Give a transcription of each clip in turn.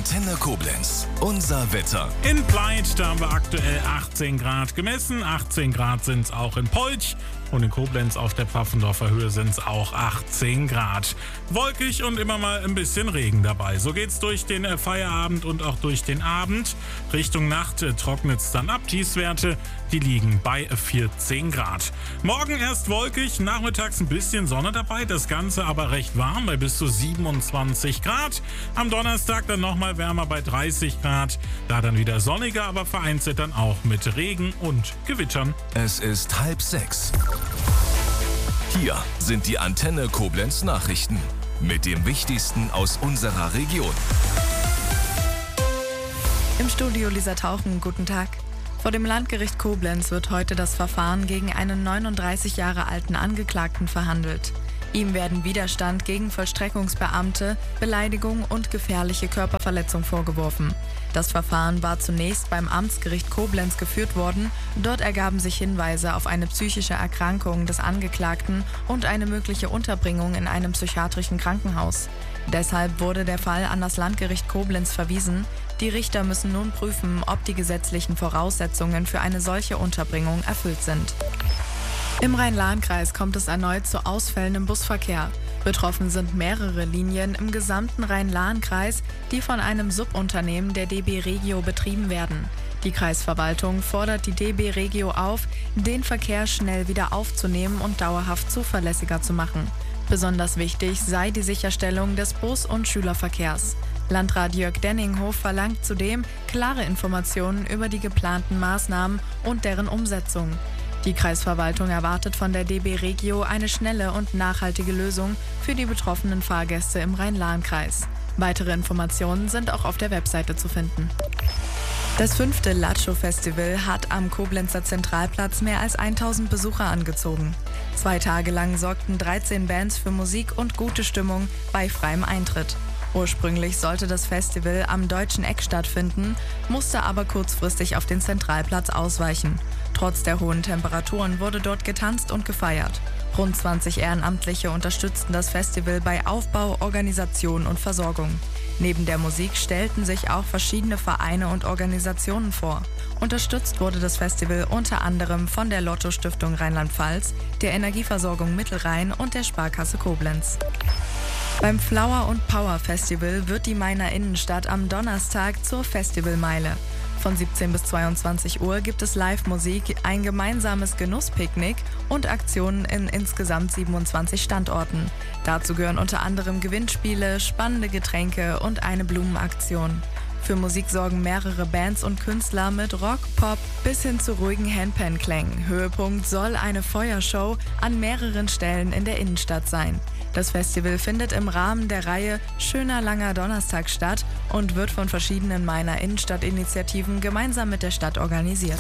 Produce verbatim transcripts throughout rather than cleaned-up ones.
Antenne Koblenz. Unser Wetter. In Pleit, da haben wir aktuell achtzehn Grad gemessen. achtzehn Grad sind es auch in Polch. Und in Koblenz auf der Pfaffendorfer Höhe sind es auch achtzehn Grad. Wolkig und immer mal ein bisschen Regen dabei. So geht's durch den Feierabend und auch durch den Abend. Richtung Nacht trocknet es dann ab. Tiefstwerte, die liegen bei vierzehn Grad. Morgen erst wolkig, nachmittags ein bisschen Sonne dabei. Das Ganze aber recht warm bei bis zu siebenundzwanzig Grad. Am Donnerstag dann nochmal wärmer bei dreißig Grad. Da dann wieder sonniger, aber vereinzelt dann auch mit Regen und Gewittern. Es ist halb sechs. Hier sind die Antenne Koblenz Nachrichten mit dem Wichtigsten aus unserer Region. Im Studio Lisa Tauchen, guten Tag. Vor dem Landgericht Koblenz wird heute das Verfahren gegen einen neununddreißig Jahre alten Angeklagten verhandelt. Ihm werden Widerstand gegen Vollstreckungsbeamte, Beleidigung und gefährliche Körperverletzung vorgeworfen. Das Verfahren war zunächst beim Amtsgericht Koblenz geführt worden. Dort ergaben sich Hinweise auf eine psychische Erkrankung des Angeklagten und eine mögliche Unterbringung in einem psychiatrischen Krankenhaus. Deshalb wurde der Fall an das Landgericht Koblenz verwiesen. Die Richter müssen nun prüfen, ob die gesetzlichen Voraussetzungen für eine solche Unterbringung erfüllt sind. Im Rhein-Lahn-Kreis kommt es erneut zu Ausfällen im Busverkehr. Betroffen sind mehrere Linien im gesamten Rhein-Lahn-Kreis, die von einem Subunternehmen der D B Regio betrieben werden. Die Kreisverwaltung fordert die D B Regio auf, den Verkehr schnell wieder aufzunehmen und dauerhaft zuverlässiger zu machen. Besonders wichtig sei die Sicherstellung des Bus- und Schülerverkehrs. Landrat Jörg Denninghof verlangt zudem klare Informationen über die geplanten Maßnahmen und deren Umsetzung. Die Kreisverwaltung erwartet von der D B Regio eine schnelle und nachhaltige Lösung für die betroffenen Fahrgäste im Rhein-Lahn-Kreis. Weitere Informationen sind auch auf der Webseite zu finden. Das fünfte Latscho-Festival hat am Koblenzer Zentralplatz mehr als tausend Besucher angezogen. Zwei Tage lang sorgten dreizehn Bands für Musik und gute Stimmung bei freiem Eintritt. Ursprünglich sollte das Festival am Deutschen Eck stattfinden, musste aber kurzfristig auf den Zentralplatz ausweichen. Trotz der hohen Temperaturen wurde dort getanzt und gefeiert. Rund zwanzig Ehrenamtliche unterstützten das Festival bei Aufbau, Organisation und Versorgung. Neben der Musik stellten sich auch verschiedene Vereine und Organisationen vor. Unterstützt wurde das Festival unter anderem von der Lotto-Stiftung Rheinland-Pfalz, der Energieversorgung Mittelrhein und der Sparkasse Koblenz. Beim Flower und Power Festival wird die Mainer Innenstadt am Donnerstag zur Festivalmeile. Von siebzehn bis zweiundzwanzig Uhr gibt es Live-Musik, ein gemeinsames Genusspicknick und Aktionen in insgesamt siebenundzwanzig Standorten. Dazu gehören unter anderem Gewinnspiele, spannende Getränke und eine Blumenaktion. Für Musik sorgen mehrere Bands und Künstler mit Rock, Pop bis hin zu ruhigen Handpan-Klängen. Höhepunkt soll eine Feuershow an mehreren Stellen in der Innenstadt sein. Das Festival findet im Rahmen der Reihe Schöner langer Donnerstag statt und wird von verschiedenen Mainer Innenstadtinitiativen gemeinsam mit der Stadt organisiert.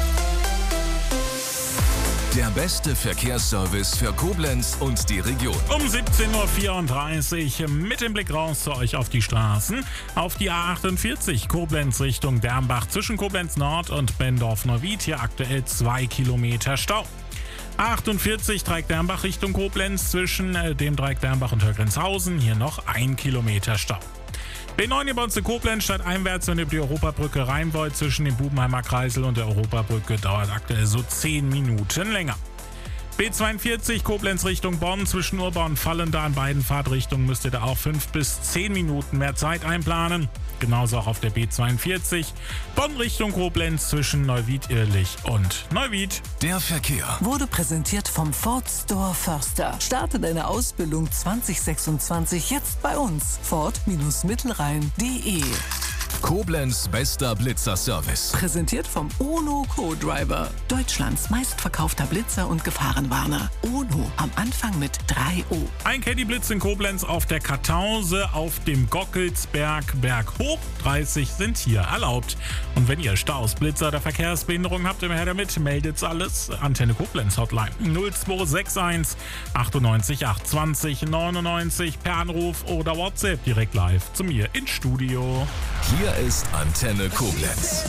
Der beste Verkehrsservice für Koblenz und die Region. Um siebzehn Uhr vierunddreißig mit dem Blick raus zu euch auf die Straßen. Auf die A achtundvierzig Koblenz Richtung Dermbach zwischen Koblenz Nord und Bendorf-Neuwied. Hier aktuell zwei Kilometer Stau. A achtundvierzig Dreieck Dermbach Richtung Koblenz zwischen äh, dem Dreieck Dermbach und Hörgrenzhausen. Hier noch ein Kilometer Stau. B neun bei uns in Koblenz statt einwärts, wenn ihr über die Europabrücke rein wollt. Zwischen dem Bubenheimer Kreisel und der Europabrücke dauert aktuell so zehn Minuten länger. B zweiundvierzig Koblenz Richtung Bonn zwischen Urba und Fallenda an beiden Fahrtrichtungen müsst ihr da auch fünf bis zehn Minuten mehr Zeit einplanen. Genauso auch auf der B zweiundvierzig Bonn Richtung Koblenz zwischen Neuwied-Irlich und Neuwied. Der Verkehr Wurde präsentiert vom Ford Store Förster. Starte deine Ausbildung zwanzig sechsundzwanzig jetzt bei uns. Ford-Mittelrhein punkt de. Koblenz bester Blitzer-Service. Präsentiert vom Ono Co-Driver. Deutschlands meistverkaufter Blitzer und Gefahrenwarner. Ono am Anfang mit drei O. Ein Caddy-Blitz in Koblenz auf der Kartause, auf dem Gockelsberg berghoch. dreißig sind hier erlaubt. Und wenn ihr Staus, Blitzer oder Verkehrsbehinderung habt, immer her damit, meldet's alles. Antenne Koblenz Hotline null zwei sechs eins achtundneunzig acht zwanzig neunundneunzig per Anruf oder WhatsApp direkt live zu mir ins Studio. Hier ist Antenne Koblenz.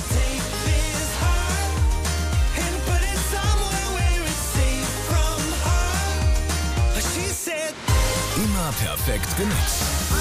Immer perfekt genutzt.